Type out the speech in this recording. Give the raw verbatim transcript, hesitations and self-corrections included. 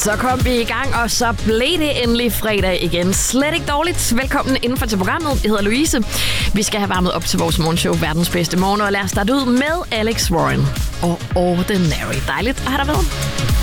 Så kom vi i gang, og så blev det endelig fredag igen. Slet ikke dårligt. Velkommen indenfor til programmet. Jeg hedder Louise. Vi skal have varmet op til vores morgenshow, Verdens Bedste Morgen, og lad os starte ud med Alex Warren og Ordinary. Dejligt at have dig med.